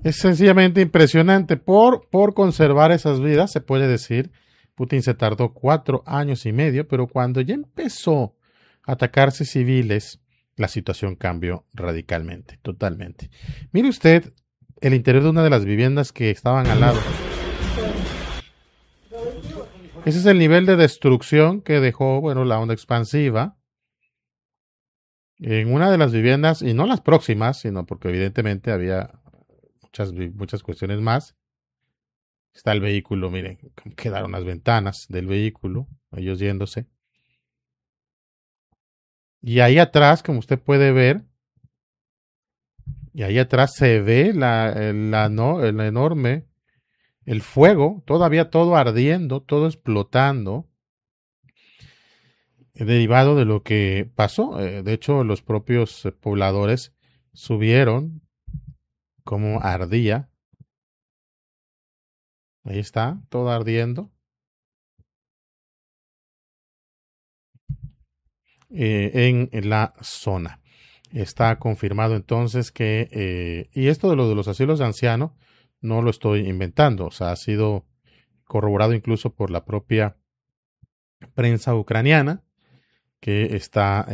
Es sencillamente impresionante. Por conservar esas vidas, se puede decir, Putin se tardó 4 años y medio, pero cuando ya empezó a atacarse civiles, la situación cambió radicalmente, totalmente. Mire usted el interior de una de las viviendas que estaban al lado. Ese es el nivel de destrucción que dejó, bueno, la onda expansiva en una de las viviendas, y no las próximas, sino porque evidentemente había muchas cuestiones más. Está el vehículo, miren, cómo quedaron las ventanas del vehículo, ellos yéndose. Y ahí atrás, como usted puede ver, y ahí atrás se ve el enorme, el fuego, todavía todo ardiendo, todo explotando, derivado de lo que pasó. De hecho, los propios pobladores subieron cómo ardía. Ahí está, todo ardiendo. En la zona. Está confirmado entonces que, y esto de lo de los asilos de ancianos, no lo estoy inventando, o sea, ha sido corroborado incluso por la propia prensa ucraniana, que está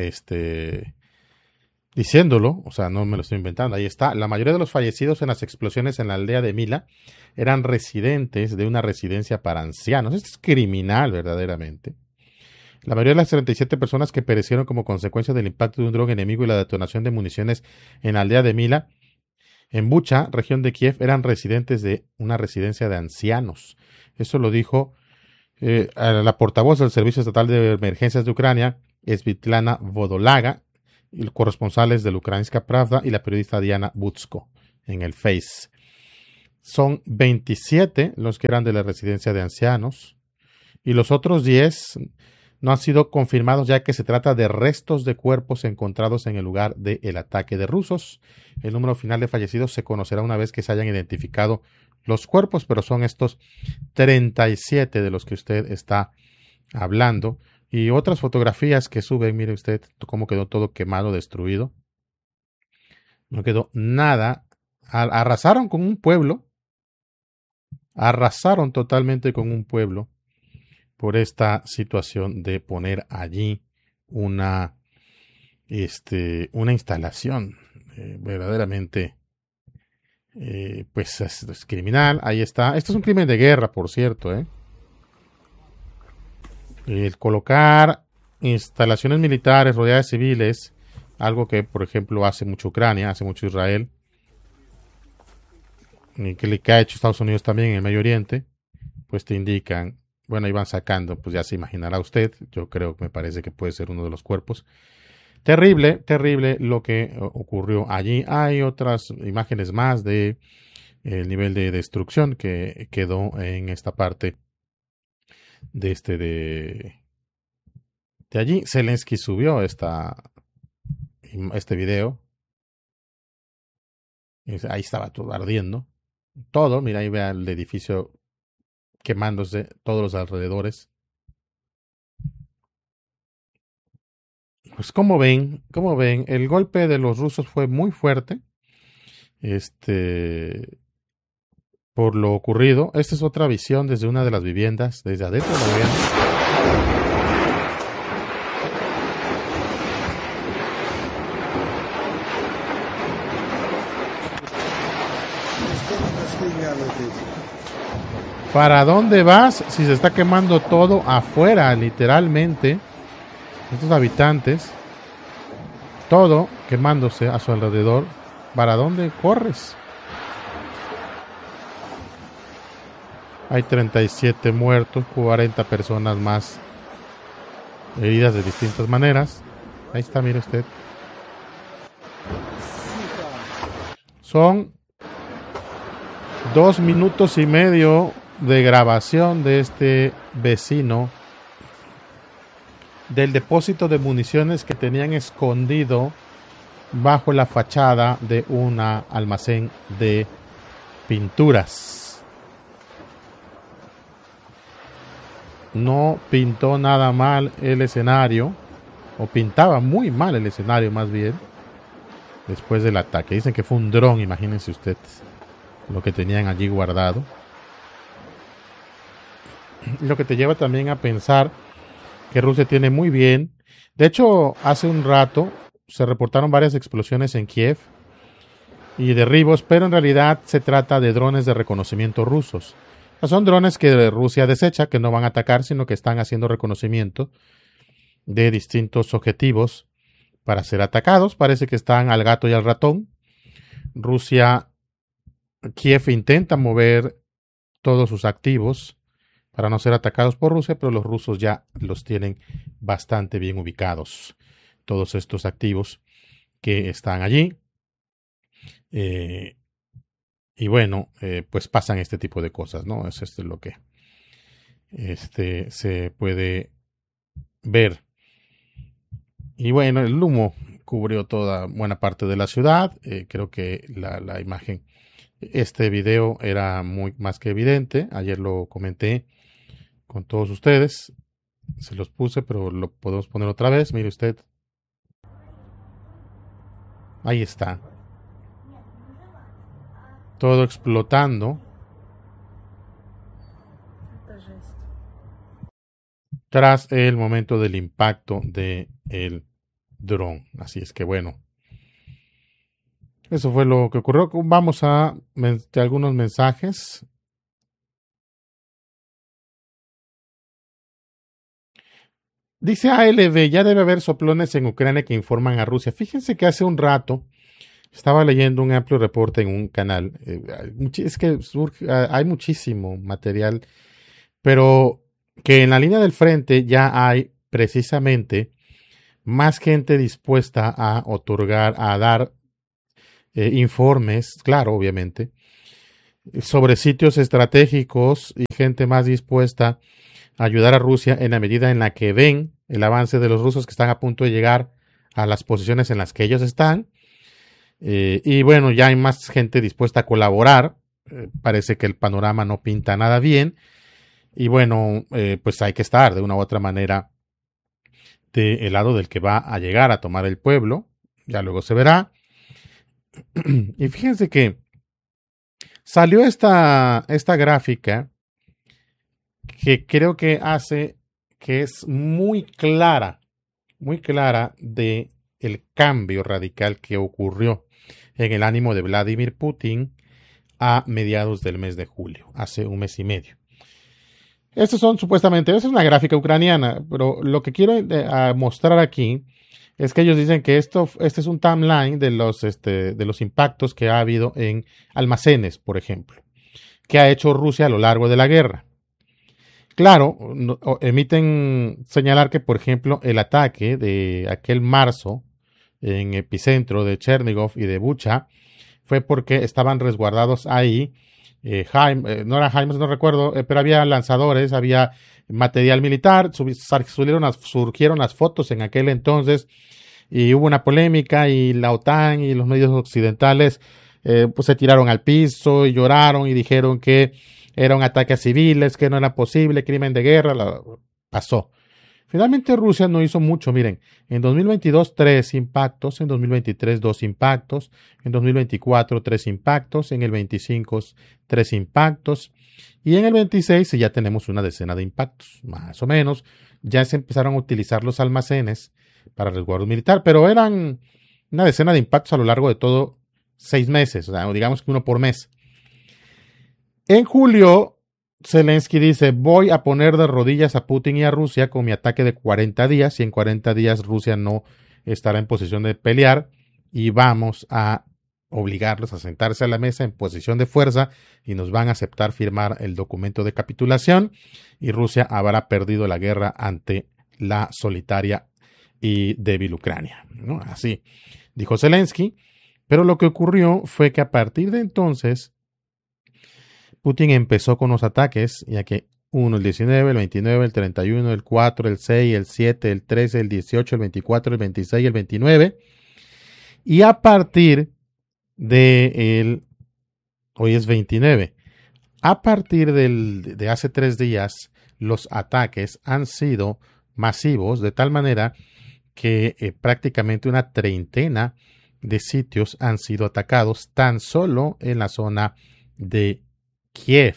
diciéndolo, o sea, no me lo estoy inventando, ahí está. La mayoría de los fallecidos en las explosiones en la aldea de Mila eran residentes de una residencia para ancianos. Esto es criminal verdaderamente. La mayoría de las 37 personas que perecieron como consecuencia del impacto de un dron enemigo y la detonación de municiones en la aldea de Mila, en Bucha, región de Kiev, eran residentes de una residencia de ancianos. Eso lo dijo la portavoz del Servicio Estatal de Emergencias de Ucrania, Svitlana Vodolaga, y los corresponsales de la Ukrainska Pravda y la periodista Diana Butsko en el Face. Son 27 los que eran de la residencia de ancianos y los otros 10 no han sido confirmados, ya que se trata de restos de cuerpos encontrados en el lugar del ataque de rusos. El número final de fallecidos se conocerá una vez que se hayan identificado los cuerpos, pero son estos 37 de los que usted está hablando. Y otras fotografías que suben, mire usted cómo quedó todo quemado, destruido. No quedó nada. Arrasaron con un pueblo. Arrasaron totalmente con un pueblo por esta situación de poner allí una instalación verdaderamente pues es criminal. Ahí está. Esto es un crimen de guerra, por cierto. El colocar instalaciones militares rodeadas de civiles, algo que por ejemplo hace mucho Ucrania, hace mucho Israel, y que ha hecho Estados Unidos también en el Medio Oriente, pues te indican. Bueno, iban sacando, pues ya se imaginará usted. Yo creo que me parece que puede ser uno de los cuerpos. Terrible, terrible lo que ocurrió allí. Hay otras imágenes más de el nivel de destrucción que quedó en esta parte de allí. Zelensky subió este video. Ahí estaba todo ardiendo. Todo, mira, ahí vea el edificio quemándose, todos los alrededores. Pues como ven, el golpe de los rusos fue muy fuerte. Por lo ocurrido. Esta es otra visión desde una de las viviendas, desde adentro de la vivienda. ¿Para dónde vas si se está quemando todo afuera, literalmente? Estos habitantes, todo quemándose a su alrededor. ¿Para dónde corres? Hay 37 muertos, 40 personas más heridas de distintas maneras. Ahí está, mire usted. Son 2 minutos y medio de grabación de este vecino del depósito de municiones que tenían escondido bajo la fachada de un almacén de pinturas. No pintó nada mal el escenario, o pintaba muy mal el escenario más bien, después del ataque. Dicen que fue un dron, imagínense ustedes. lo que tenían allí guardado. Lo que te lleva también a pensar que Rusia tiene muy bien. De hecho, hace un rato se reportaron varias explosiones en Kiev y derribos, pero en realidad se trata de drones de reconocimiento rusos. O sea, son drones que Rusia desecha, que no van a atacar, sino que están haciendo reconocimiento de distintos objetivos para ser atacados. Parece que están al gato y al ratón. Rusia, Kiev intenta mover todos sus activos para no ser atacados por Rusia, pero los rusos ya los tienen bastante bien ubicados. Todos estos activos que están allí. Y bueno, pues pasan este tipo de cosas, ¿no? Es esto lo que se puede ver. Y bueno, el humo cubrió toda buena parte de la ciudad. Creo que la imagen, este video era muy más que evidente. Ayer lo comenté con todos ustedes. Se los puse, pero lo podemos poner otra vez. Mire usted. Ahí está. Todo explotando tras el momento del impacto del dron. Así es que bueno, eso fue lo que ocurrió. Vamos a algunos mensajes. Dice ALB, ya debe haber soplones en Ucrania que informan a Rusia. Fíjense que hace un rato estaba leyendo un amplio reporte en un canal. Es que hay muchísimo material, pero que en la línea del frente ya hay precisamente más gente dispuesta a otorgar, a dar informes, claro, obviamente, sobre sitios estratégicos y gente más dispuesta a ayudar a Rusia en la medida en la que ven el avance de los rusos que están a punto de llegar a las posiciones en las que ellos están. Y bueno, ya hay más gente dispuesta a colaborar. Parece que el panorama no pinta nada bien. Y bueno, pues hay que estar de una u otra manera del lado del que va a llegar a tomar el pueblo. Ya luego se verá. Y fíjense que salió esta gráfica que creo que hace que es muy clara de el cambio radical que ocurrió en el ánimo de Vladimir Putin a mediados del mes de julio, hace un mes y medio. Estos son supuestamente, esa es una gráfica ucraniana, pero lo que quiero mostrar aquí es que ellos dicen que este es un timeline de los impactos que ha habido en almacenes, por ejemplo, que ha hecho Rusia a lo largo de la guerra. Claro, emiten señalar que, por ejemplo, el ataque de aquel marzo en epicentro de Chernigov y de Bucha fue porque estaban resguardados ahí. No era Jaime, no recuerdo, pero había lanzadores, había material militar, surgieron las fotos en aquel entonces y hubo una polémica y la OTAN y los medios occidentales pues se tiraron al piso y lloraron y dijeron que era un ataque a civiles, que no era posible, crimen de guerra, pasó. Finalmente Rusia no hizo mucho, miren, en 2022 3 impactos, en 2023 2 impactos, en 2024 3 impactos, en el 25 3 impactos y en el 26 ya tenemos una decena de impactos, más o menos. Ya se empezaron a utilizar los almacenes para resguardo militar, pero eran una decena de impactos a lo largo de todo 6 meses, o sea, digamos que uno por mes. En julio, Zelensky dice, voy a poner de rodillas a Putin y a Rusia con mi ataque de 40 días y en 40 días Rusia no estará en posición de pelear y vamos a obligarlos a sentarse a la mesa en posición de fuerza y nos van a aceptar firmar el documento de capitulación y Rusia habrá perdido la guerra ante la solitaria y débil Ucrania, ¿no? Así dijo Zelensky, pero lo que ocurrió fue que a partir de entonces Putin empezó con los ataques, ya que el 19, el 29, el 31, el 4, el 6, el 7, el 13, el 18, el 24, el 26 y el 29. Y a partir hoy es 29, a partir de hace 3 días, los ataques han sido masivos, de tal manera que prácticamente una treintena de sitios han sido atacados tan solo en la zona de Kiev,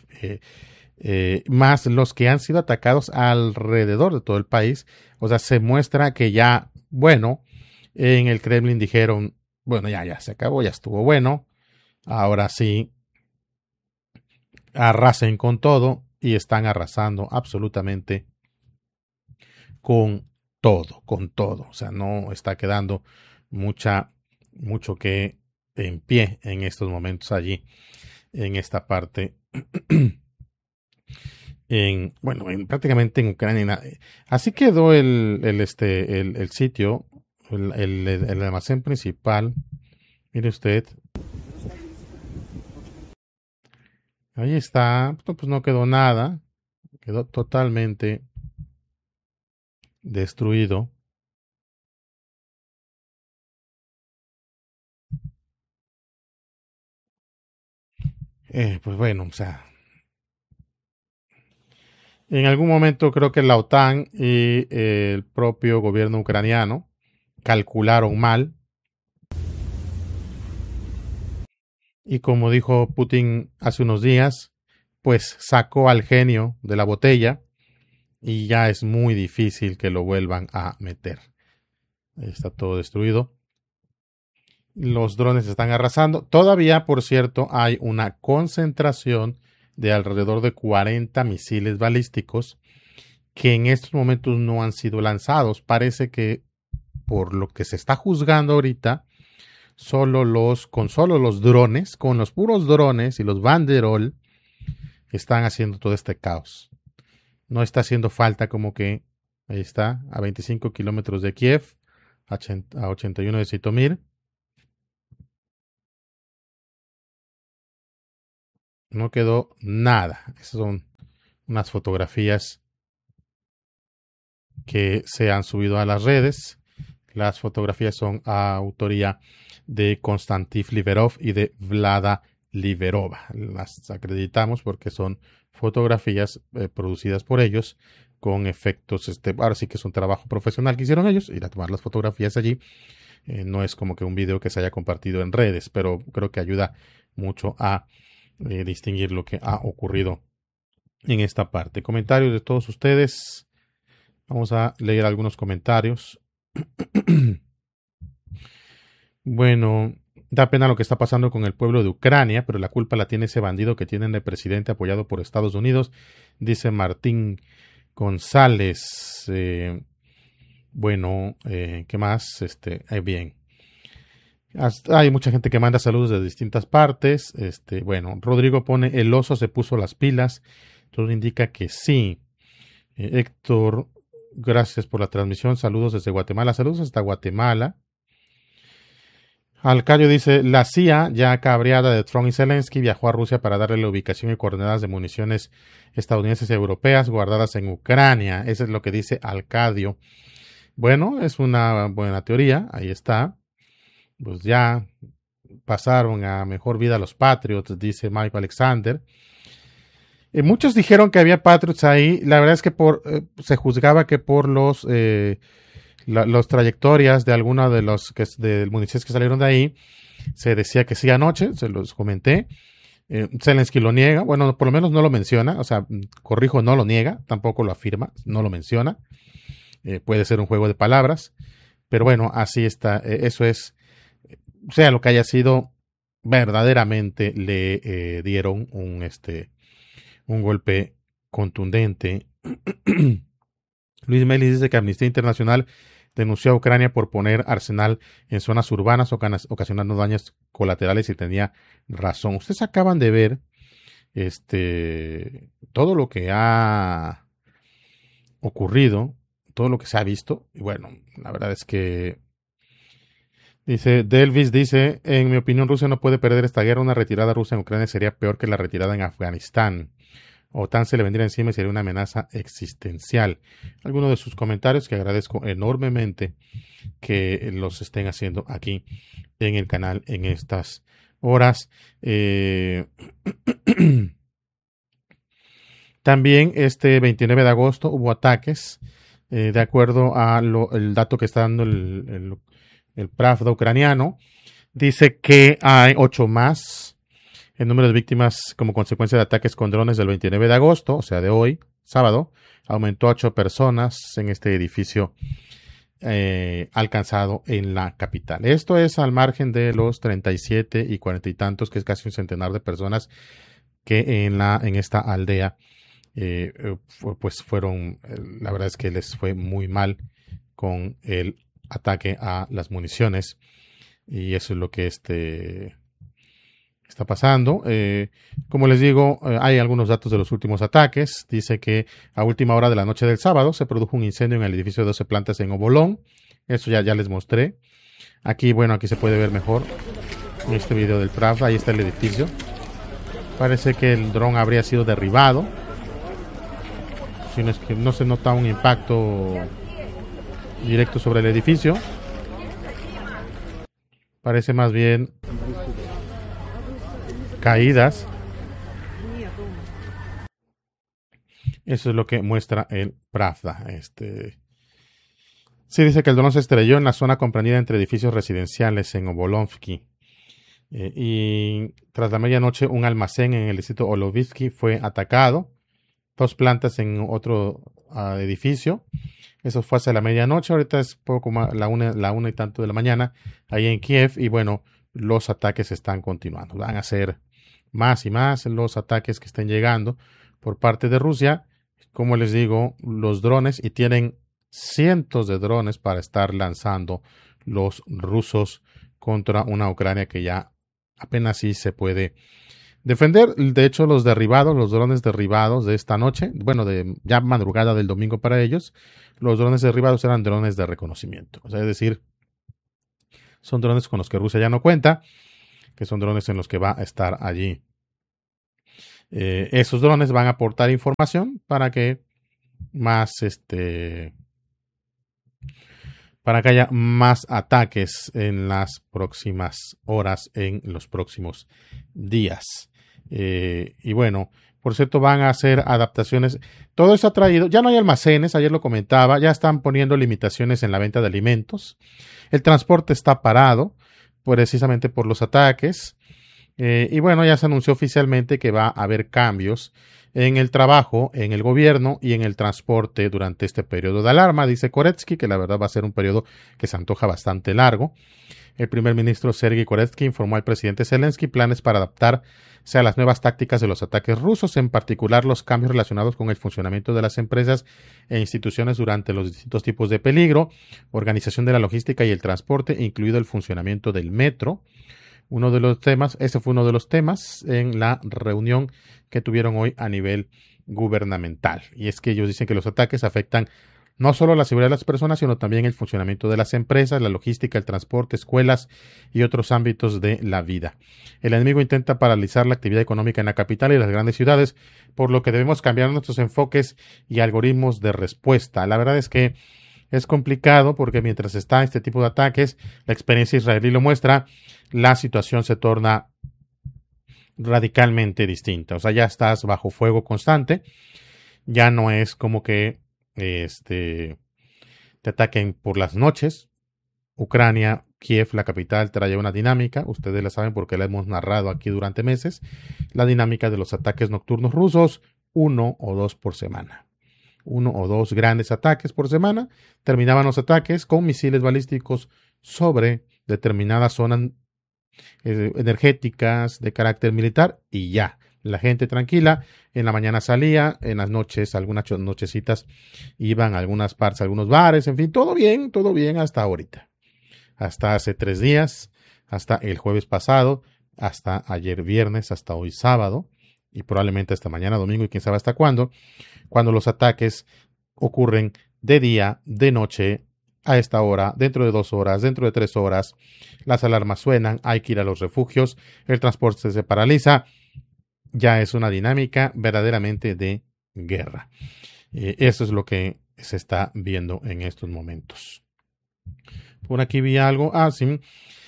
más los que han sido atacados alrededor de todo el país. O sea, se muestra que ya, bueno, en el Kremlin dijeron, bueno, ya se acabó, ya estuvo bueno, ahora sí, arrasen con todo, y están arrasando absolutamente con con todo. O sea, no está quedando mucho que en pie en estos momentos allí, en esta parte, prácticamente en Ucrania. Así quedó el sitio, el almacén principal. Mire usted, ahí está, pues no quedó nada, quedó totalmente destruido. Pues bueno, o sea, en algún momento creo que la OTAN y el propio gobierno ucraniano calcularon mal, y como dijo Putin hace unos días, pues sacó al genio de la botella y ya es muy difícil que lo vuelvan a meter. Está todo destruido. Los drones están arrasando. Todavía, por cierto, hay una concentración de alrededor de 40 misiles balísticos que en estos momentos no han sido lanzados. Parece que, por lo que se está juzgando ahorita, con solo los drones, con los puros drones y los banderol, están haciendo todo este caos. No está haciendo falta como que, ahí está, a 25 kilómetros de Kiev, a 81 de Zitomir. No quedó nada. Esas son unas fotografías que se han subido a las redes. Las fotografías son a autoría de Konstantin Liberov y de Vlada Liberova. Las acreditamos porque son fotografías producidas por ellos con efectos, ahora sí que es un trabajo profesional que hicieron ellos, ir a tomar las fotografías allí. No es como que un video que se haya compartido en redes, pero creo que ayuda mucho a distinguir lo que ha ocurrido en esta parte. Comentarios de todos ustedes. Vamos a leer algunos comentarios. Bueno, da pena lo que está pasando con el pueblo de Ucrania, pero la culpa la tiene ese bandido que tienen de presidente apoyado por Estados Unidos, dice Martín González. ¿Qué más? Bien. Hay mucha gente que manda saludos de distintas partes. Rodrigo pone, el oso se puso las pilas. Todo indica que sí. Héctor, gracias por la transmisión. Saludos desde Guatemala. Saludos hasta Guatemala. Alcayo dice, la CIA, ya cabreada de Trump y Zelensky, viajó a Rusia para darle la ubicación y coordenadas de municiones estadounidenses y europeas guardadas en Ucrania. Eso es lo que dice Alcadio. Bueno, es una buena teoría. Ahí está. Pues ya pasaron a mejor vida los Patriots, dice Michael Alexander. Muchos dijeron que había Patriots ahí. La verdad es que se juzgaba que por los trayectorias de algunos de los municipios que salieron de ahí, se decía que sí anoche, se los comenté. Zelensky lo niega, bueno, por lo menos no lo menciona, o sea, corrijo, no lo niega, tampoco lo afirma, no lo menciona. Puede ser un juego de palabras, pero bueno, así está. Eso es, sea lo que haya sido, verdaderamente le dieron un golpe contundente. Luis Melis dice que Amnistía Internacional denunció a Ucrania por poner arsenal en zonas urbanas, ocasionando daños colaterales, y tenía razón. Ustedes acaban de ver todo lo que ha ocurrido, todo lo que se ha visto, y bueno, la verdad es que dice, Delvis dice, en mi opinión Rusia no puede perder esta guerra, una retirada rusa en Ucrania sería peor que la retirada en Afganistán. OTAN se le vendría encima y sería una amenaza existencial. Algunos de sus comentarios que agradezco enormemente que los estén haciendo aquí en el canal en estas horas. También este 29 de agosto hubo ataques, de acuerdo a el dato que está dando el Pravda ucraniano. Dice que hay 8 más El número de víctimas como consecuencia de ataques con drones del 29 de agosto, o sea, de hoy, sábado, aumentó a 8 personas en este edificio alcanzado en la capital. Esto es al margen de los 37 y 40 y tantos, que es casi un centenar de personas que en esta aldea pues fueron, la verdad es que les fue muy mal con el ataque a las municiones, y eso es lo que está pasando. Como les digo, hay algunos datos de los últimos ataques. Dice que a última hora de la noche del sábado se produjo un incendio en el edificio de 12 plantas en Obolón. Eso ya les mostré. Aquí, bueno, aquí se puede ver mejor en este video del Pravda. Ahí está el edificio. Parece que el dron habría sido derribado. Si no es que no se nota un impacto directo sobre el edificio. Parece más bien caídas. Eso es lo que muestra el Pravda. Sí, dice que el dron se estrelló en la zona comprendida entre edificios residenciales en Obolonsky. Y tras la medianoche, un almacén en el distrito Olovitsky fue atacado. 2 plantas en otro edificio. Eso fue hacia la medianoche. Ahorita es poco más la una y tanto de la mañana ahí en Kiev. Y bueno, los ataques están continuando. Van a ser más y más los ataques que estén llegando por parte de Rusia. Como les digo, los drones, y tienen cientos de drones para estar lanzando los rusos contra una Ucrania que ya apenas sí se puede defender. De hecho, los drones derribados de esta noche, bueno, de ya madrugada del domingo para ellos, los drones derribados eran drones de reconocimiento. O sea, es decir, son drones con los que Rusia ya no cuenta, que son drones en los que va a estar allí. Esos drones van a aportar información para que para que haya más ataques en las próximas horas, en los próximos días. Y bueno, por cierto, van a hacer adaptaciones. Todo eso ha traído, ya no hay almacenes, ayer lo comentaba, ya están poniendo limitaciones en la venta de alimentos. El transporte está parado, precisamente por los ataques. Y bueno, ya se anunció oficialmente que va a haber cambios en el trabajo, en el gobierno y en el transporte durante este periodo de alarma. Dice Koretsky que la verdad va a ser un periodo que se antoja bastante largo. El primer ministro Sergei Koretsky informó al presidente Zelensky planes para adaptarse a las nuevas tácticas de los ataques rusos, en particular los cambios relacionados con el funcionamiento de las empresas e instituciones durante los distintos tipos de peligro, organización de la logística y el transporte, incluido el funcionamiento del metro. Ese fue uno de los temas en la reunión que tuvieron hoy a nivel gubernamental. Y es que ellos dicen que los ataques afectan no solo la seguridad de las personas, sino también el funcionamiento de las empresas, la logística, el transporte, escuelas y otros ámbitos de la vida. El enemigo intenta paralizar la actividad económica en la capital y las grandes ciudades, por lo que debemos cambiar nuestros enfoques y algoritmos de respuesta. La verdad es que es complicado porque mientras está este tipo de ataques, la experiencia israelí lo muestra, la situación se torna radicalmente distinta. O sea, ya estás bajo fuego constante, ya no es como que te ataquen por las noches. Ucrania, Kiev, la capital, trae una dinámica, ustedes la saben porque la hemos narrado aquí durante meses, la dinámica de los ataques nocturnos rusos, 1 o 2 por semana. 1 o 2 grandes ataques por semana. Terminaban los ataques con misiles balísticos sobre determinadas zonas energéticas de carácter militar y ya. La gente tranquila, en la mañana salía, en las noches, algunas nochecitas iban a algunas partes, a algunos bares, en fin, todo bien hasta ahorita. Hasta hace 3 días, hasta el jueves pasado, hasta ayer viernes, hasta hoy sábado, y probablemente hasta mañana domingo y quién sabe hasta cuándo los ataques ocurren de día, de noche, a esta hora, dentro de 2 horas, dentro de 3 horas, las alarmas suenan, hay que ir a los refugios, el transporte se paraliza, ya es una dinámica verdaderamente de guerra. Eso es lo que se está viendo en estos momentos. Por aquí vi algo, sí.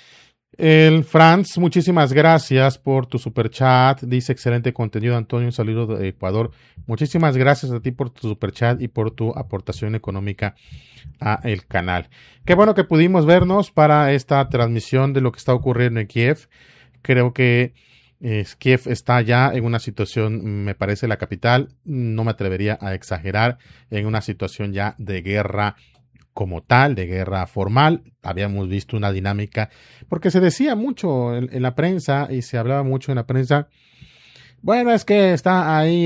El Franz, muchísimas gracias por tu superchat. Dice excelente contenido, Antonio, un saludo de Ecuador. Muchísimas gracias a ti por tu superchat y por tu aportación económica a el canal. Qué bueno que pudimos vernos para esta transmisión de lo que está ocurriendo en Kiev. Creo que Kiev está ya en una situación, me parece la capital, no me atrevería a exagerar, en una situación ya de guerra como tal, de guerra formal. Habíamos visto una dinámica, porque se decía mucho en la prensa y se hablaba mucho en la prensa. Bueno, es que está ahí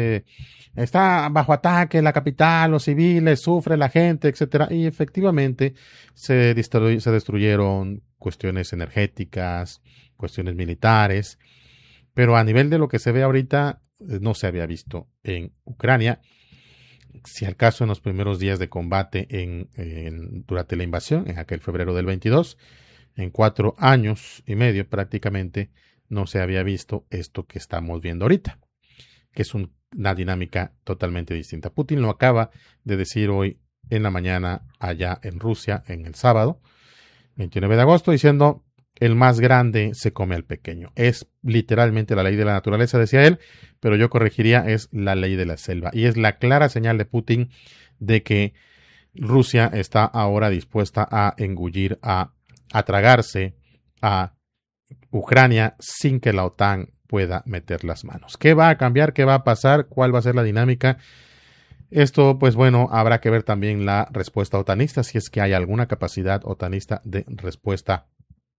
está bajo ataque la capital, los civiles, sufre la gente, etcétera. Y efectivamente se destruyeron cuestiones energéticas, cuestiones militares, pero a nivel de lo que se ve ahorita, no se había visto en Ucrania. Si al caso en los primeros días de combate durante la invasión, en aquel febrero del 22, en 4 años y medio prácticamente, no se había visto esto que estamos viendo ahorita, que es una dinámica totalmente distinta. Putin lo acaba de decir hoy en la mañana allá en Rusia, en el sábado, 29 de agosto, diciendo: el más grande se come al pequeño. Es literalmente la ley de la naturaleza, decía él, pero yo corregiría, es la ley de la selva. Y es la clara señal de Putin de que Rusia está ahora dispuesta a engullir, a tragarse a Ucrania sin que la OTAN pueda meter las manos. ¿Qué va a cambiar? ¿Qué va a pasar? ¿Cuál va a ser la dinámica? Esto, pues bueno, habrá que ver también la respuesta otanista, si es que hay alguna capacidad otanista de respuesta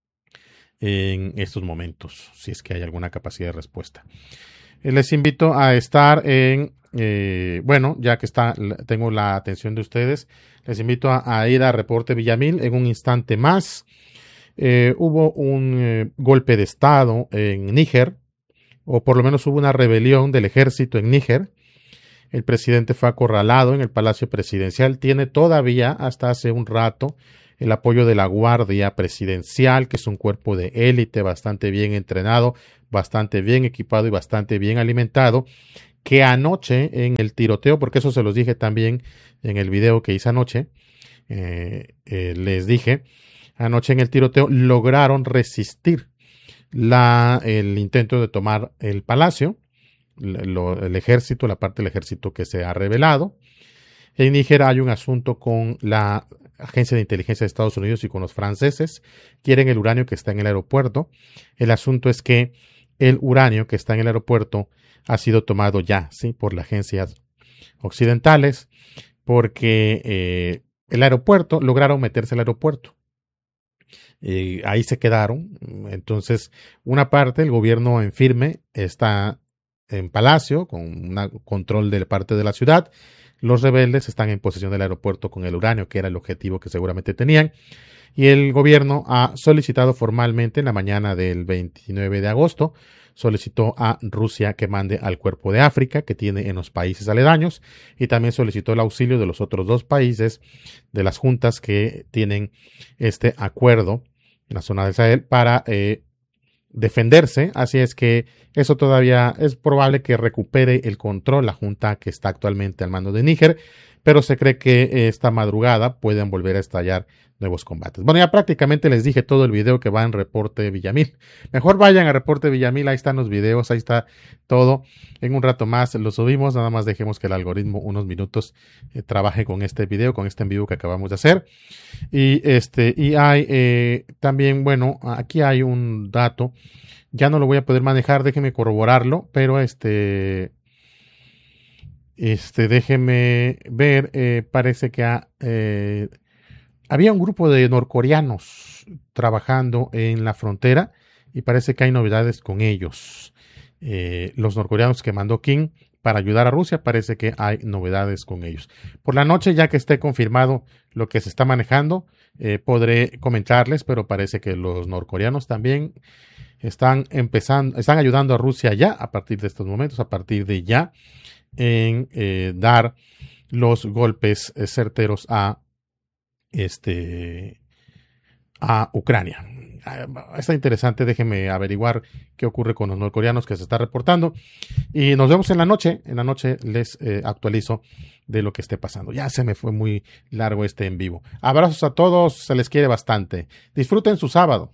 en estos momentos, si es que hay alguna capacidad de respuesta. Les invito a estar bueno, ya que tengo la atención de ustedes, les invito a ir a Reporte Villamil en un instante más. Hubo un golpe de estado en Níger, o por lo menos hubo una rebelión del ejército en Níger. El presidente fue acorralado en el Palacio Presidencial. Tiene todavía, hasta hace un rato, el apoyo de la Guardia Presidencial, que es un cuerpo de élite bastante bien entrenado, bastante bien equipado y bastante bien alimentado, que anoche en el tiroteo, porque eso se los dije también en el video que hice anoche, les dije, anoche en el tiroteo lograron resistir el intento de tomar el palacio, el ejército, la parte del ejército que se ha rebelado. En Níger hay un asunto con la Agencia de Inteligencia de Estados Unidos y con los franceses. Quieren el uranio que está en el aeropuerto. El asunto es que el uranio que está en el aeropuerto ha sido tomado ya, ¿sí?, por las agencias occidentales, porque el aeropuerto, lograron meterse al aeropuerto. Ahí se quedaron. Entonces, una parte, el gobierno en firme, está en Palacio, con un control de parte de la ciudad. Los rebeldes están en posesión del aeropuerto con el uranio, que era el objetivo que seguramente tenían. Y el gobierno ha solicitado formalmente en la mañana del 29 de agosto, solicitó a Rusia que mande al Cuerpo de África que tiene en los países aledaños, y también solicitó el auxilio de los otros 2 países, de las juntas que tienen este acuerdo en la zona de Sahel para defenderse. Así es que eso todavía es probable que recupere el control la junta que está actualmente al mando de Níger, pero se cree que esta madrugada pueden volver a estallar nuevos combates. Bueno, ya prácticamente les dije todo el video que va en Reporte Villamil. Mejor vayan a Reporte Villamil, ahí están los videos, ahí está todo. En un rato más lo subimos, nada más dejemos que el algoritmo unos minutos trabaje con este video, con este en vivo que acabamos de hacer. Y hay también, bueno, aquí hay un dato, ya no lo voy a poder manejar, déjenme corroborarlo, pero déjenme ver, parece que había un grupo de norcoreanos trabajando en la frontera y parece que hay novedades con ellos. Los norcoreanos que mandó Kim para ayudar a Rusia, parece que hay novedades con ellos. Por la noche, ya que esté confirmado lo que se está manejando, podré comentarles, pero parece que los norcoreanos también están ayudando a Rusia ya, a partir de estos momentos, a partir de ya, en dar los golpes certeros a Ucrania. Está interesante, déjenme averiguar qué ocurre con los norcoreanos que se está reportando, y nos vemos en la noche. En la noche les actualizo de lo que esté pasando. Ya se me fue muy largo este en vivo. Abrazos a todos, se les quiere bastante. Disfruten su sábado.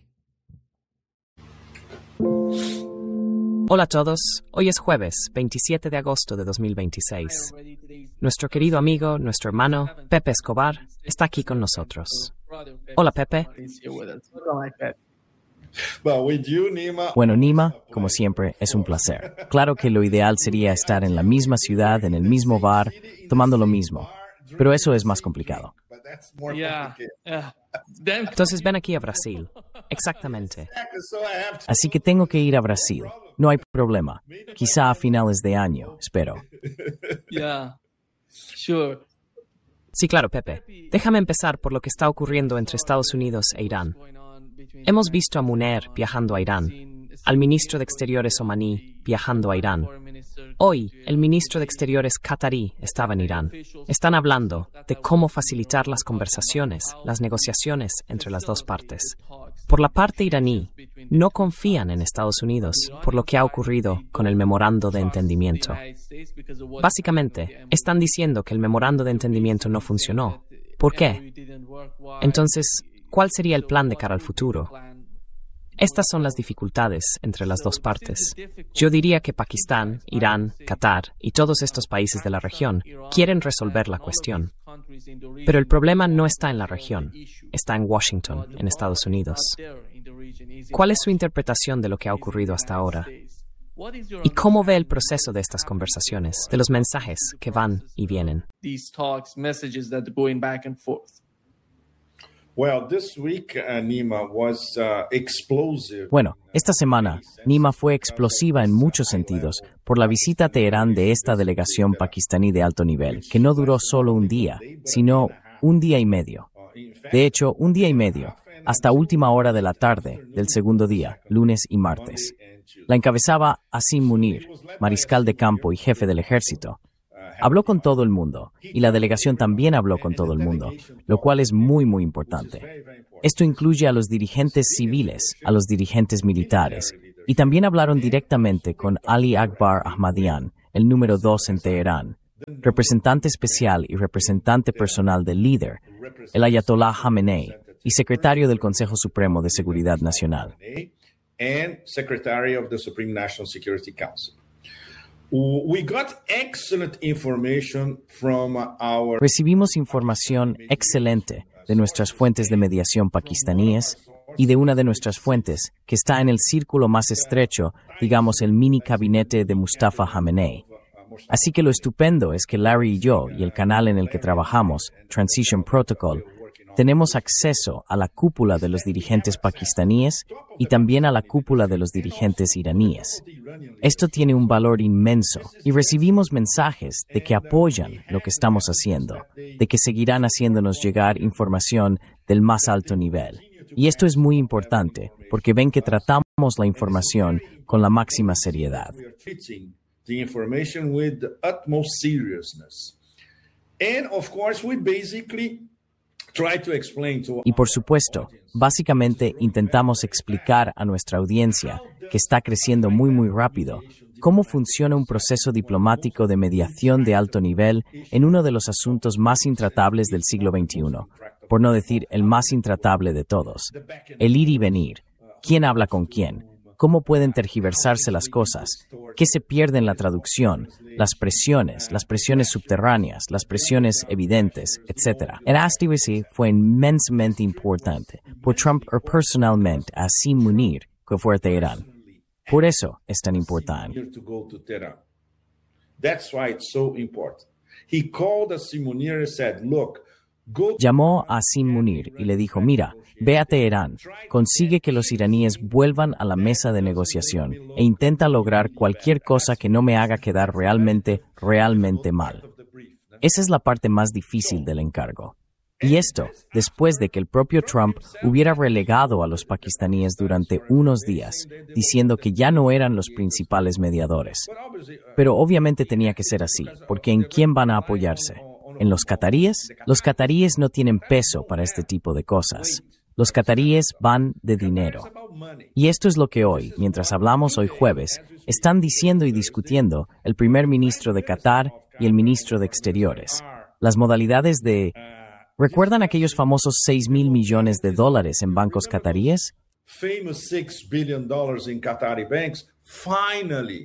Hola a todos, hoy es jueves 27 de agosto de 2026. Nuestro querido amigo, nuestro hermano, Pepe Escobar, está aquí con nosotros. Hola Pepe. Bueno, Nima, como siempre, es un placer. Claro que lo ideal sería estar en la misma ciudad, en el mismo bar, tomando lo mismo. Pero eso es más complicado. Entonces ven aquí a Brasil. Exactamente. Así que tengo que ir a Brasil. No hay problema. Quizá a finales de año, espero. Sí, claro, Pepe. Déjame empezar por lo que está ocurriendo entre Estados Unidos e Irán. Hemos visto a Munir viajando a Irán, al ministro de Exteriores omaní viajando a Irán. Hoy, el ministro de Exteriores qatarí estaba en Irán. Están hablando de cómo facilitar las conversaciones, las negociaciones entre las dos partes. Por la parte iraní, no confían en Estados Unidos por lo que ha ocurrido con el memorando de entendimiento. Básicamente, están diciendo que el memorando de entendimiento no funcionó. ¿Por qué? Entonces, ¿cuál sería el plan de cara al futuro? Estas son las dificultades entre las dos partes. Yo diría que Pakistán, Irán, Qatar y todos estos países de la región quieren resolver la cuestión. Pero el problema no está en la región, está en Washington, en Estados Unidos. ¿Cuál es su interpretación de lo que ha ocurrido hasta ahora? ¿Y cómo ve el proceso de estas conversaciones, de los mensajes que van y vienen? Bueno, esta semana, Nima fue explosiva en muchos sentidos por la visita a Teherán de esta delegación pakistaní de alto nivel, que no duró solo un día, sino un día y medio. De hecho, un día y medio, hasta última hora de la tarde del segundo día, lunes y martes. La encabezaba Asim Munir, mariscal de campo y jefe del ejército. Habló con todo el mundo, y la delegación también habló con todo el mundo, lo cual es muy, muy importante. Esto incluye a los dirigentes civiles, a los dirigentes militares, y también hablaron directamente con Ali Akbar Ahmadian, el número 2 en Teherán, representante especial y representante personal del líder, el Ayatollah Khamenei, y secretario del Consejo Supremo de Seguridad Nacional. Recibimos información excelente de nuestras fuentes de mediación pakistaníes y de una de nuestras fuentes que está en el círculo más estrecho, digamos el mini gabinete de Mustafa Khamenei. Así que lo estupendo es que Larry y yo y el canal en el que trabajamos, Transition Protocol, tenemos acceso a la cúpula de los dirigentes pakistaníes y también a la cúpula de los dirigentes iraníes. Esto tiene un valor inmenso y recibimos mensajes de que apoyan lo que estamos haciendo, de que seguirán haciéndonos llegar información del más alto nivel. Y esto es muy importante porque ven que tratamos la información con la máxima seriedad. Y por supuesto, básicamente intentamos explicar a nuestra audiencia, que está creciendo muy muy rápido, cómo funciona un proceso diplomático de mediación de alto nivel en uno de los asuntos más intratables del siglo XXI, por no decir el más intratable de todos. El ir y venir, quién habla con quién, cómo pueden tergiversarse las cosas, qué se pierde en la traducción, las presiones subterráneas, las presiones evidentes, etc. Esta vez fue inmensamente importante por Trump personalmente a Asim Munir, que fue a Teherán. Por eso es tan importante. Llamó a Asim Munir y le dijo, mira, ve a Teherán, consigue que los iraníes vuelvan a la mesa de negociación e intenta lograr cualquier cosa que no me haga quedar realmente mal. Esa es la parte más difícil del encargo. Y esto, después de que el propio Trump hubiera relegado a los pakistaníes durante unos días, diciendo que ya no eran los principales mediadores. Pero obviamente tenía que ser así, porque ¿en quién van a apoyarse? ¿En los qataríes? Los qataríes no tienen peso para este tipo de cosas. Los qataríes van de dinero. Y esto es lo que hoy, mientras hablamos hoy jueves, están diciendo y discutiendo el primer ministro de Qatar y el ministro de Exteriores. Las modalidades de... ¿Recuerdan aquellos famosos $6,000 millones en bancos qataríes?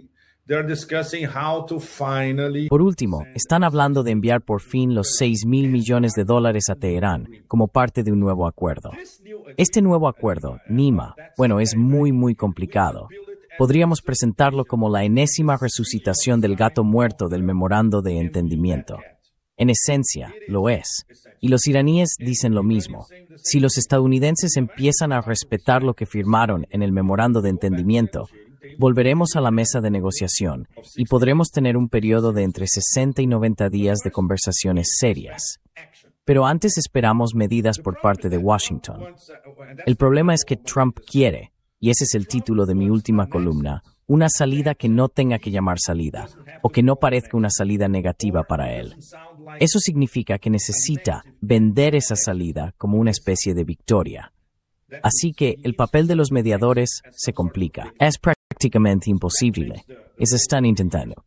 Por último, están hablando de enviar por fin los $6,000 millones a Teherán como parte de un nuevo acuerdo. Este nuevo acuerdo, NIMA, es muy complicado. Podríamos presentarlo como la enésima resucitación del gato muerto del memorando de entendimiento. En esencia, lo es. Y los iraníes dicen lo mismo. Si los estadounidenses empiezan a respetar lo que firmaron en el memorando de entendimiento, volveremos a la mesa de negociación y podremos tener un periodo de entre 60 y 90 días de conversaciones serias. Pero antes esperamos medidas por parte de Washington. El problema es que Trump quiere, y ese es el título de mi última columna, una salida que no tenga que llamar salida, o que no parezca una salida negativa para él. Eso significa que necesita vender esa salida como una especie de victoria. Así que el papel de los mediadores se complica. Es prácticamente imposible. Están intentando.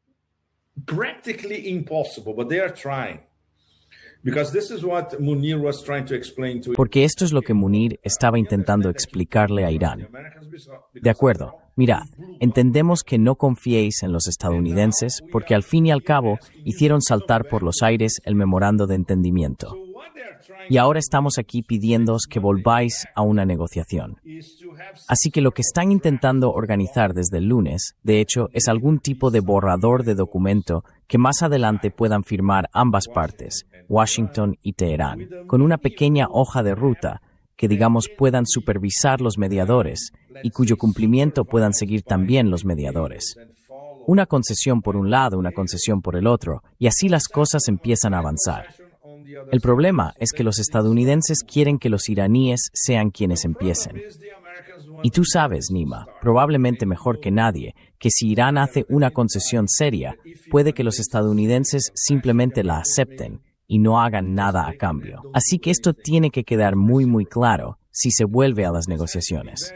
Practically impossible, but they are trying. Because this is what Munir was trying to explain to Porque esto es lo que Munir estaba intentando explicarle a Irán. De acuerdo, mirad, entendemos que no confiéis en los estadounidenses porque al fin y al cabo hicieron saltar por los aires el memorando de entendimiento. Y ahora estamos aquí pidiéndoos que volváis a una negociación. Así que lo que están intentando organizar desde el lunes, de hecho, es algún tipo de borrador de documento que más adelante puedan firmar ambas partes, Washington y Teherán, con una pequeña hoja de ruta que, puedan supervisar los mediadores y cuyo cumplimiento puedan seguir también los mediadores. Una concesión por un lado, una concesión por el otro, y así las cosas empiezan a avanzar. El problema es que los estadounidenses quieren que los iraníes sean quienes empiecen. Y tú sabes, Nima, probablemente mejor que nadie, que si Irán hace una concesión seria, puede que los estadounidenses simplemente la acepten y no hagan nada a cambio. Así que esto tiene que quedar muy claro si se vuelve a las negociaciones.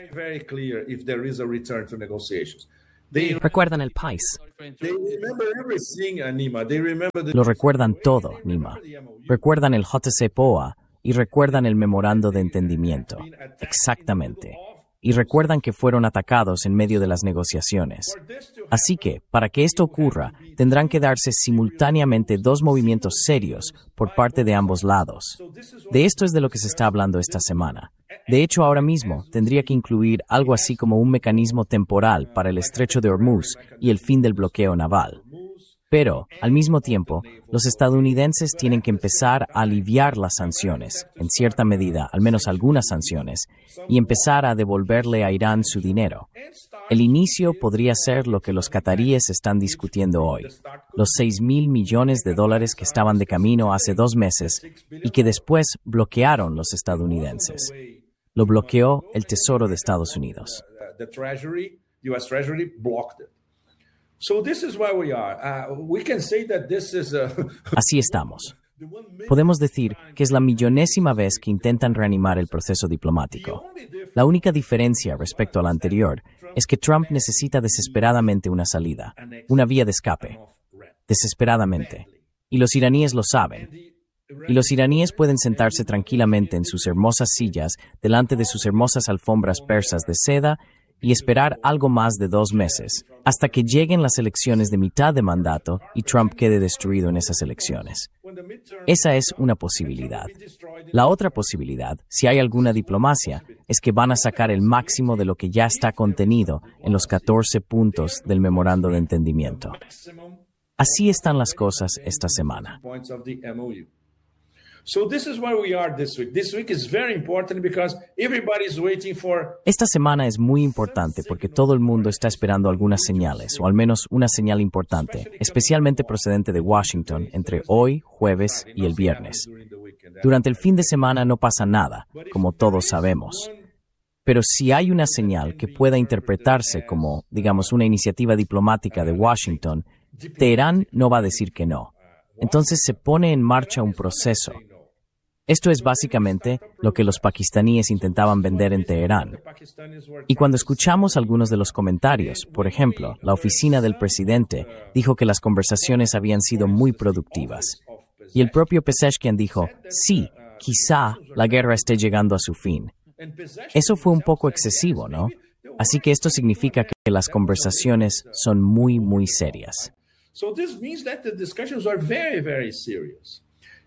¿Recuerdan el país? Lo recuerdan todo, Nima. Recuerdan el JCPOA y recuerdan el memorando de entendimiento. Exactamente. Y recuerdan que fueron atacados en medio de las negociaciones. Así que, para que esto ocurra, tendrán que darse simultáneamente dos movimientos serios por parte de ambos lados. De esto es de lo que se está hablando esta semana. De hecho, ahora mismo tendría que incluir algo así como un mecanismo temporal para el estrecho de Hormuz y el fin del bloqueo naval. Pero, al mismo tiempo, los estadounidenses tienen que empezar a aliviar las sanciones, en cierta medida, al menos algunas sanciones, y empezar a devolverle a Irán su dinero. El inicio podría ser lo que los cataríes están discutiendo hoy, los $6,000 millones que estaban de camino hace 2 meses y que después bloquearon los estadounidenses. Lo bloqueó el Tesoro de Estados Unidos. Así estamos. Podemos decir que es la 1.000ª vez que intentan reanimar el proceso diplomático. La única diferencia respecto a la anterior es que Trump necesita desesperadamente una salida, una vía de escape. Desesperadamente. Y los iraníes lo saben. Y los iraníes pueden sentarse tranquilamente en sus hermosas sillas delante de sus hermosas alfombras persas de seda y esperar algo más de 2 meses, hasta que lleguen las elecciones de mitad de mandato y Trump quede destruido en esas elecciones. Esa es una posibilidad. La otra posibilidad, si hay alguna diplomacia, es que van a sacar el máximo de lo que ya está contenido en los 14 puntos del memorando de entendimiento. Así están las cosas esta semana. Esta semana es muy importante porque todo el mundo está esperando algunas señales, o al menos una señal importante, especialmente procedente de Washington, entre hoy, jueves y el viernes. Durante el fin de semana no pasa nada, como todos sabemos. Pero si hay una señal que pueda interpretarse como, una iniciativa diplomática de Washington, Teherán no va a decir que no. Entonces se pone en marcha un proceso. Esto es básicamente lo que los pakistaníes intentaban vender en Teherán. Y cuando escuchamos algunos de los comentarios, por ejemplo, la oficina del presidente dijo que las conversaciones habían sido muy productivas. Y el propio Pezeshkian dijo, sí, quizá la guerra esté llegando a su fin. Eso fue un poco excesivo, ¿no? Así que esto significa que las conversaciones son muy, muy serias. So this means that the discussions are very, very serious.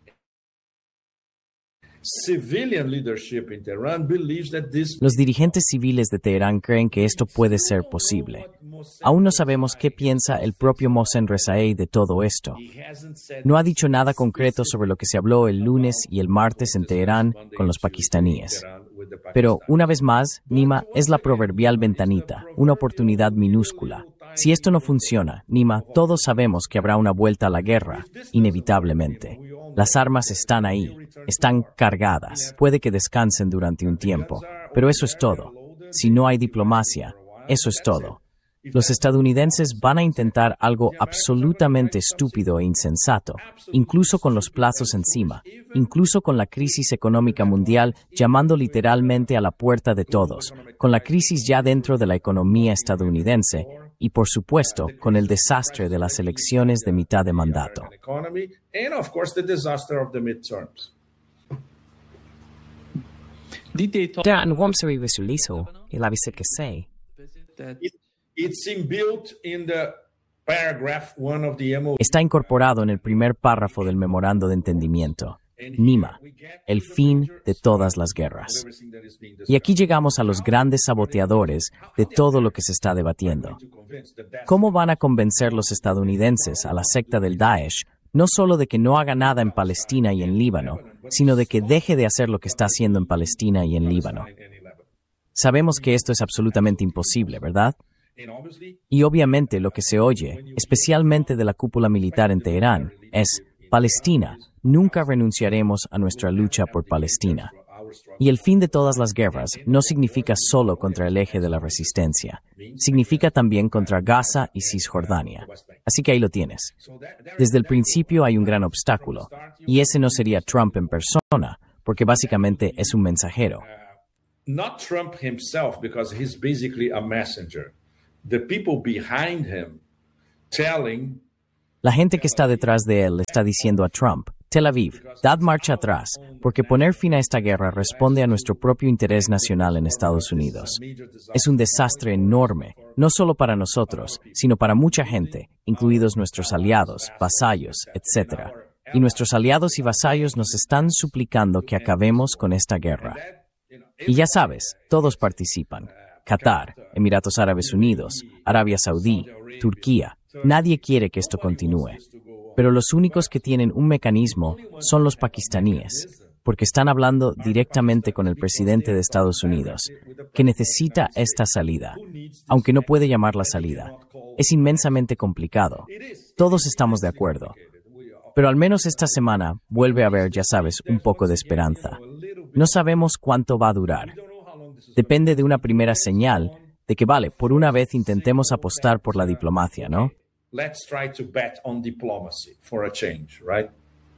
Civilian leadership in Tehran believes that this. Los dirigentes civiles de Teherán creen que esto puede ser posible. Aún no sabemos qué piensa el propio Mohsen Rezaei de todo esto. No ha dicho nada concreto sobre lo que se habló el lunes y el martes en Teherán con los pakistaníes. Pero, una vez más, Nima, es la proverbial ventanita, una oportunidad minúscula. Si esto no funciona, Nima, todos sabemos que habrá una vuelta a la guerra, inevitablemente. Las armas están ahí, están cargadas. Puede que descansen durante un tiempo, pero eso es todo. Si no hay diplomacia, eso es todo. Los estadounidenses van a intentar algo absolutamente estúpido e insensato, incluso con los plazos encima, incluso con la crisis económica mundial llamando literalmente a la puerta de todos, con la crisis ya dentro de la economía estadounidense y, por supuesto, con el desastre de las elecciones de mitad de mandato. Det är en womseri visualizo y la visar que sé. It's inbuilt in the paragraph 1 of the MOU. Está incorporado en el primer párrafo del memorando de entendimiento. Nima, el fin de todas las guerras. Y aquí llegamos a los grandes saboteadores de todo lo que se está debatiendo. ¿Cómo van a convencer los estadounidenses a la secta del Daesh no solo de que no haga nada en Palestina y en Líbano, sino de que deje de hacer lo que está haciendo en Palestina y en Líbano? Sabemos que esto es absolutamente imposible, ¿verdad? Y obviamente lo que se oye, especialmente de la cúpula militar en Teherán, es: Palestina, nunca renunciaremos a nuestra lucha por Palestina. Y el fin de todas las guerras no significa solo contra el eje de la resistencia, significa también contra Gaza y Cisjordania. Así que ahí lo tienes. Desde el principio hay un gran obstáculo, y ese no sería Trump en persona, porque básicamente es un mensajero. Not Trump himself, because he's basically a messenger. The people behind him telling. La gente que está detrás de él está diciendo a Trump: Tel Aviv, dad marcha atrás, porque poner fin a esta guerra responde a nuestro propio interés nacional en Estados Unidos. Es un desastre enorme, no solo para nosotros, sino para mucha gente, incluidos nuestros aliados, vasallos, etc. Y nuestros aliados y vasallos nos están suplicando que acabemos con esta guerra. Y ya sabes, todos participan. Qatar, Emiratos Árabes Unidos, Arabia Saudí, Turquía. Nadie quiere que esto continúe. Pero los únicos que tienen un mecanismo son los pakistaníes, porque están hablando directamente con el presidente de Estados Unidos, que necesita esta salida, aunque no puede llamarla salida. Es inmensamente complicado. Todos estamos de acuerdo. Pero al menos esta semana vuelve a haber, ya sabes, un poco de esperanza. No sabemos cuánto va a durar. Depende de una primera señal de que, vale, por una vez intentemos apostar por la diplomacia, ¿no? Let's try to bet on diplomacy for a change, right?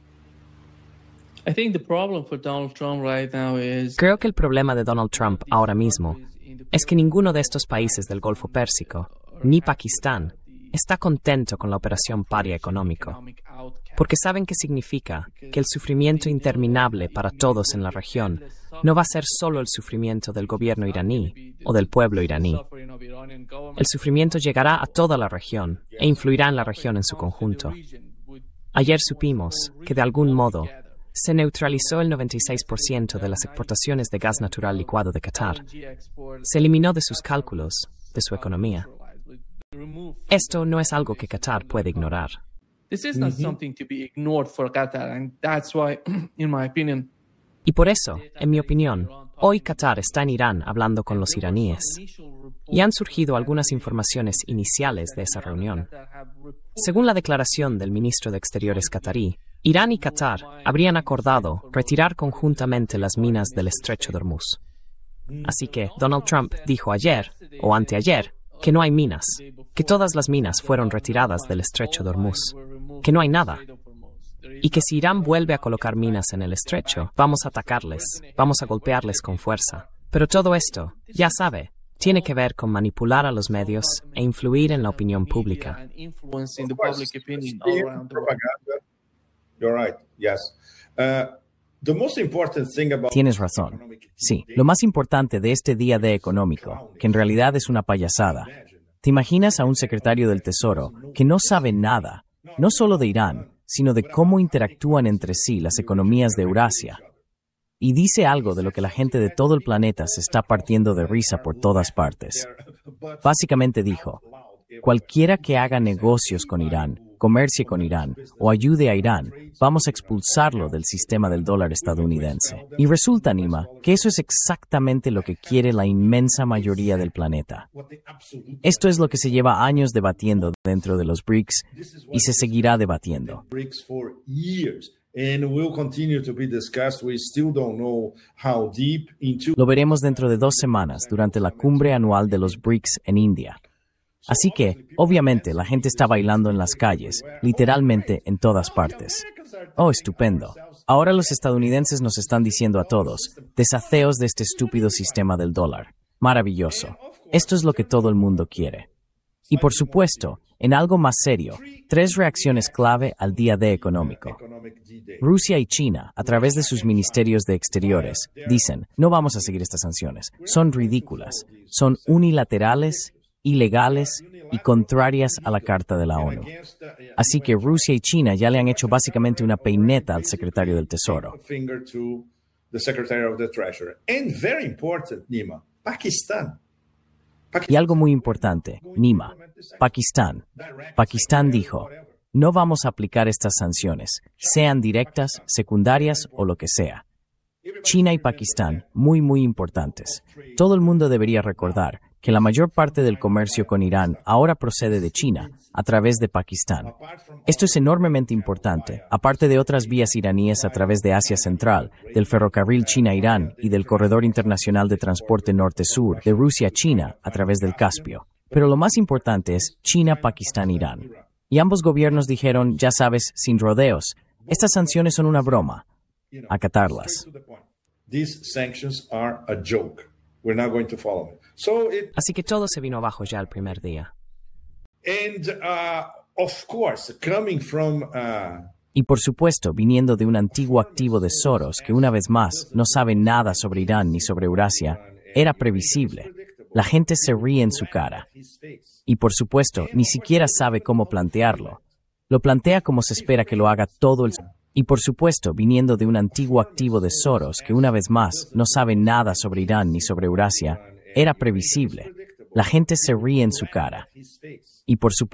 I think the problem for Donald Trump right now is. Creo que el problema de Donald Trump ahora mismo es que ninguno de estos países del Golfo Pérsico, ni Pakistán, está contento con la operación paria económico, porque saben que significa que el sufrimiento interminable para todos en la región no va a ser solo el sufrimiento del gobierno iraní o del pueblo iraní. El sufrimiento llegará a toda la región e influirá en la región en su conjunto. Ayer supimos que, de algún modo, se neutralizó el 96% de las exportaciones de gas natural licuado de Qatar. Se eliminó de sus cálculos, de su economía. Esto no es algo que Qatar puede ignorar. This is not something to be ignored for Qatar, and that's why, in my opinion. Y por eso, en mi opinión, hoy Qatar está en Irán hablando con los iraníes. Y han surgido algunas informaciones iniciales de esa reunión. Según la declaración del ministro de Exteriores qatarí, Irán y Qatar habrían acordado retirar conjuntamente las minas del estrecho de Hormuz. Así que Donald Trump dijo ayer, o anteayer, que no hay minas, que todas las minas fueron retiradas del estrecho de Hormuz, que no hay nada, y que si Irán vuelve a colocar minas en el estrecho, vamos a atacarles, vamos a golpearles con fuerza. Pero todo esto, ya sabe, tiene que ver con manipular a los medios e influir en la opinión pública. You're right, yes. The most important thing about Tienes razón. Sí, lo más importante de este día D económico, que en realidad es una payasada. ¿Te imaginas a un secretario del Tesoro que no sabe nada, no solo de Irán, sino de cómo interactúan entre sí las economías de Eurasia? Y dice algo de lo que la gente de todo el planeta se está partiendo de risa por todas partes. Básicamente dijo, cualquiera que haga negocios con Irán, comercie con Irán o ayude a Irán, vamos a expulsarlo del sistema del dólar estadounidense. Y resulta, Nima, que eso es exactamente lo que quiere la inmensa mayoría del planeta. Esto es lo que se lleva años debatiendo dentro de los BRICS y se seguirá debatiendo. BRICS for years and will continue to be discussed. We still don't know how deep into. Lo veremos dentro de 2 semanas durante la cumbre anual de los BRICS en India. Así que, obviamente, la gente está bailando en las calles, literalmente en todas partes. Oh, estupendo. Ahora los estadounidenses nos están diciendo a todos, deshaceos de este estúpido sistema del dólar. Maravilloso. Esto es lo que todo el mundo quiere. Y por supuesto, en algo más serio, 3 reacciones clave al día D económico. Rusia y China, a través de sus ministerios de exteriores, dicen, no vamos a seguir estas sanciones. Son ridículas. Son unilaterales, ilegales y contrarias a la Carta de la ONU. Así que Rusia y China ya le han hecho básicamente una peineta al secretario del Tesoro. Finger to the Secretary of the Treasury. And very important, Nima, Pakistan. Y algo muy importante, Nima, Pakistán. Pakistán dijo, no vamos a aplicar estas sanciones, sean directas, secundarias o lo que sea. China y Pakistán, muy importantes. Todo el mundo debería recordar que la mayor parte del comercio con Irán ahora procede de China, a través de Pakistán. Esto es enormemente importante, aparte de otras vías iraníes a través de Asia Central, del ferrocarril China-Irán y del corredor internacional de transporte norte-sur de Rusia-China a través del Caspio. Pero lo más importante es China-Pakistán-Irán. Y ambos gobiernos dijeron, ya sabes, sin rodeos, estas sanciones son una broma. Acatarlas. These sanctions are a joke. We're not going to follow them. Así que todo se vino abajo ya el primer día. And of course, coming from Y por supuesto, viniendo de un antiguo activo de Soros que una vez más no sabe nada sobre Irán ni sobre Eurasia, era previsible. La gente se ríe en su cara. Y por supuesto, ni siquiera sabe cómo plantearlo. Lo plantea como se espera que lo haga todo el... Y por supuesto, viniendo de un antiguo activo de Soros que una vez más no sabe nada sobre Irán ni sobre Eurasia, era previsible. La gente se ríe en su cara. Y por supuesto,